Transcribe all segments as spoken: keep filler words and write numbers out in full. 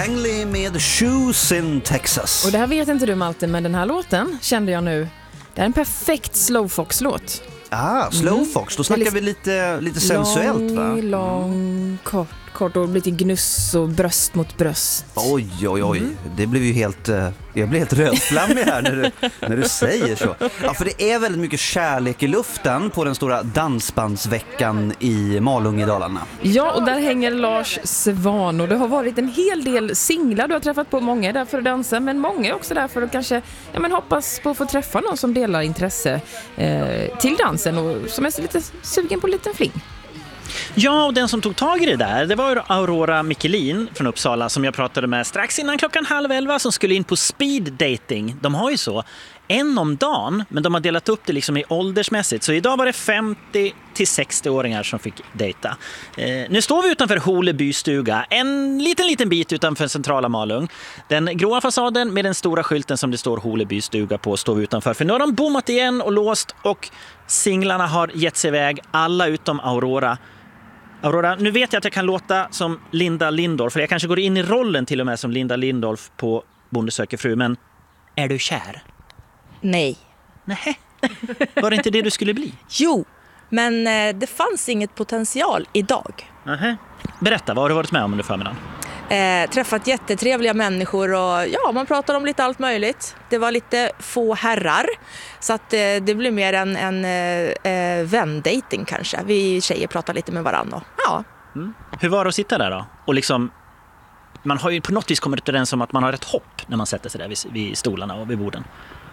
Langley med Shoes in Texas. Och det här vet inte du, Malte, men den här låten kände jag nu. Det är en perfekt slowfox-låt. Ah, slowfox. Då snackar vi lite, lite sensuellt, va? Lång, lång, kort, kort och lite gnuss och bröst mot bröst. Oj, oj, oj. Mm. Det blev ju helt... Jag blir helt rödflammig här när du, när du säger så. Ja, för det är väldigt mycket kärlek i luften på den stora dansbandsveckan i Malung i Dalarna. Ja, och där hänger Lars Svan. Och det har varit en hel del singlar. Du har träffat på många där för att dansa, men många är också där för att kanske ja, men hoppas på att få träffa någon som delar intresse eh, till dansen och som är lite sugen på en liten fling. Ja, och den som tog tag i det där, det var Aurora Michelin från Uppsala som jag pratade med strax innan klockan halv elva som skulle in på speed dating. De har ju så en om dagen, men de har delat upp det liksom i åldersmässigt. Så idag var det femtio till sextio-åringar som fick dejta. Eh, nu står vi utanför Holeby stuga, en liten liten bit utanför centrala Malung. Den gråa fasaden med den stora skylten som det står Holeby stuga på står vi utanför. För nu har de bommat igen och låst och singlarna har gett sig iväg, alla utom Aurora. Aurora, nu vet jag att jag kan låta som Linda Lindorff, för jag kanske går in i rollen till och med som Linda Lindorff på Bonde söker fru, men är du kär? Nej. Nej. Var det inte det du skulle bli? Jo, men eh, det fanns inget potential idag. Aha. Berätta, vad har du varit med om under förmiddagen? Eh, träffat jättetrevliga människor och ja, man pratar om lite allt möjligt. Det var lite få herrar, så att eh, det blev mer en, en eh, vändating kanske. Vi tjejer pratar lite med varandra. Och, ja. Mm. Hur var det att sitta där då? Och liksom, man har ju på något vis kommit överens om att man har ett hopp när man sätter sig där vid, vid stolarna och vid borden.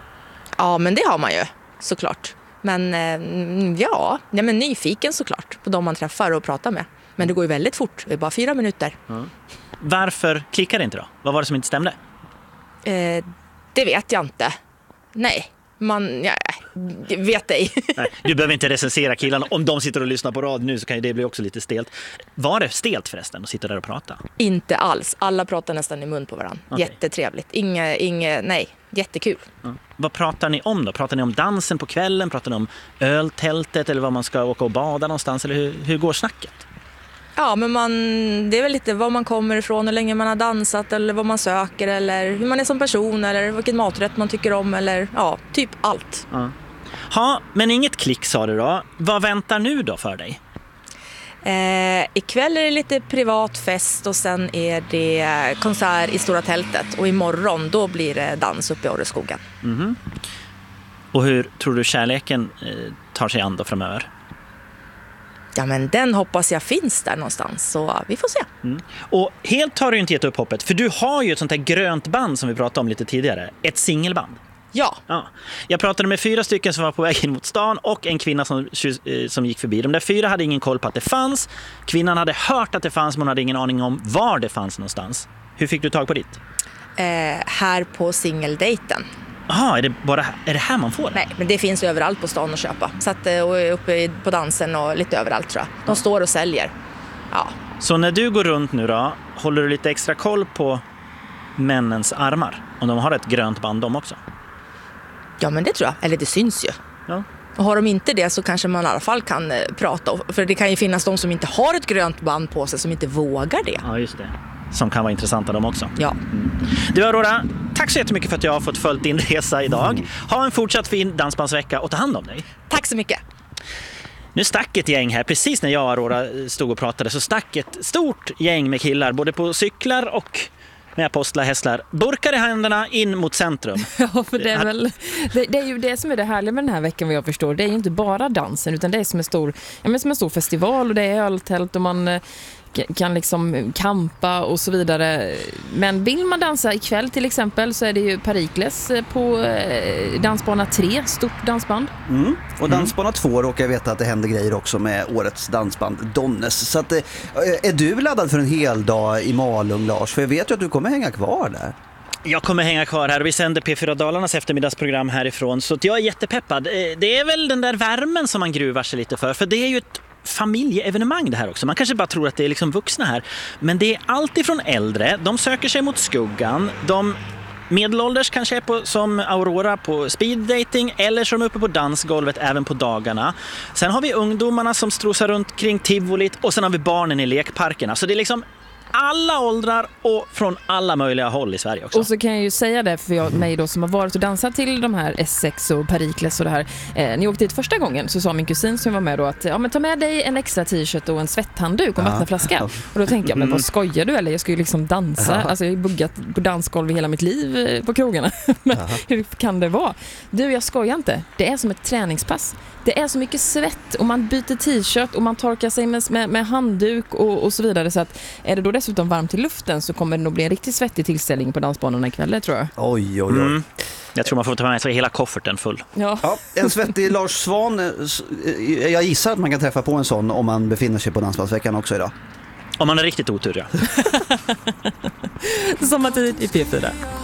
Ja, men det har man ju, såklart. Men eh, ja, ja men nyfiken såklart på de man träffar och pratar med. Men det går ju väldigt fort, det är bara fyra minuter. Mm. Varför klickade det inte då? Vad var det som inte stämde? Eh, det vet jag inte. Nej, man, ja, jag vet ej. Nej, du behöver inte recensera killarna. Om de sitter och lyssnar på rad nu så kan ju det bli också lite stelt. Var det stelt förresten att sitta där och prata? Inte alls. Alla pratar nästan i mun på varandra. Okay. Jättetrevligt. Inge, inge, nej, jättekul. Mm. Vad pratar ni om då? Pratar ni om dansen på kvällen? Pratar ni om öltältet eller vad man ska åka och bada någonstans? Eller hur, hur går snacket? Ja, men man, det är väl lite var man kommer ifrån, hur länge man har dansat eller vad man söker eller hur man är som person eller vilken maträtt man tycker om eller ja, typ allt. Ja, ha, men inget klick sa du då. Vad väntar nu då för dig? Eh, ikväll är det lite privat fest och sen är det konsert i Stora tältet och imorgon då blir det dans uppe i Åreskogen. Mm-hmm. Och hur tror du kärleken eh, tar sig an då framöver? Ja, men den hoppas jag finns där någonstans, så vi får se. Mm. Och helt har du inte gett upp hoppet, för du har ju ett sånt här grönt band som vi pratade om lite tidigare. Ett singelband. Ja. ja. Jag pratade med fyra stycken som var på väg in mot stan och en kvinna som, som gick förbi. De där fyra hade ingen koll på att det fanns. Kvinnan hade hört att det fanns, men hon hade ingen aning om var det fanns någonstans. Hur fick du tag på ditt? Eh, här på singeldejten. Jaha, är det bara är det här man får? Nej, men det finns överallt på stan att köpa. Så att, och uppe på dansen och lite överallt tror jag. De står och säljer. Ja. Så när du går runt nu då, håller du lite extra koll på männens armar? Om de har ett grönt band de också? Ja, men det tror jag. Eller det syns ju. Ja. Och har de inte det så kanske man i alla fall kan eh, prata. För det kan ju finnas de som inte har ett grönt band på sig som inte vågar det. Ja, just det. Som kan vara intressanta de också. Ja. Mm. Du Aurora, tack så jättemycket för att jag har fått följt din resa idag. Ha en fortsatt fin dansbandsvecka och ta hand om dig. Tack så mycket. Nu stack ett gäng här, precis när jag och Aurora stod och pratade så stack ett stort gäng med killar, både på cyklar och med apostlar, hästlar, burkar i händerna in mot centrum. Ja, för det är väl det, det är ju det som är det härliga med den här veckan vad jag förstår. Det är ju inte bara dansen utan det är som en stor, ja, men som en stor festival och det är öltält och man kan liksom kampa och så vidare. Men vill man dansa ikväll till exempel så är det ju Perikles på eh, dansbana tre, stort dansband. Mm. Och dansbana två råkar jag veta att det händer grejer också med årets dansband Donnes. Så att, eh, är du laddad för en hel dag i Malung, Lars? För jag vet ju att du kommer hänga kvar där. Jag kommer hänga kvar här och vi sänder P fyra Dalarnas eftermiddagsprogram härifrån så att jag är jättepeppad. Det är väl den där värmen som man gruvar sig lite för, för det är ju ett familjeevenemang det här också. Man kanske bara tror att det är liksom vuxna här. Men det är allt ifrån äldre. De söker sig mot skuggan. De medelålders kanske är på, som Aurora på speed dating eller som är uppe på dansgolvet även på dagarna. Sen har vi ungdomarna som strosar runt kring tivolit och sen har vi barnen i lekparkerna. Så det är liksom alla åldrar och från alla möjliga håll i Sverige också. Och så kan jag ju säga det för jag, mig då som har varit och dansat till de här Essex och Perikles och det här. Eh, ni åkte dit första gången så sa min kusin som var med då att ja, men ta med dig en extra t-shirt och en svetthandduk och en vattenflaska. Och då tänkte jag, men vad skojar du eller? Jag ska ju liksom dansa. Alltså jag har buggat på dansgolv i hela mitt liv på krogarna. Men hur kan det vara? Du, jag skojar inte. Det är som ett träningspass. Det är så mycket svett och man byter t-shirt och man torkar sig med, med, med handduk och, och så vidare. Så att är det då dessutom varmt i luften så kommer det nog bli en riktigt svettig tillställning på dansbanorna ikväll, tror jag. Oj, oj, oj. Mm. Jag tror man får ta med sig hela kofferten full. Ja. Ja, en svettig Lars Svan, jag gissar att man kan träffa på en sån om man befinner sig på Dansbandsveckan också idag. Om man är riktigt otur, ja. Sommartid i P fyra.